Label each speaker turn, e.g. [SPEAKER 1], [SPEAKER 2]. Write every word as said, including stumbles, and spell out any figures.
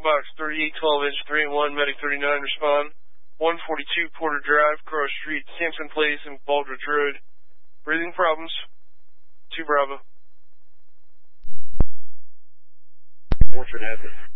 [SPEAKER 1] Box thirty-eight twelve inch three and one, Medic thirty-nine, respond. one forty-two Porter Drive, Cross Street, Sampson Place, and Baldridge Road. Breathing problems. two Bravo.
[SPEAKER 2] Orchard has it.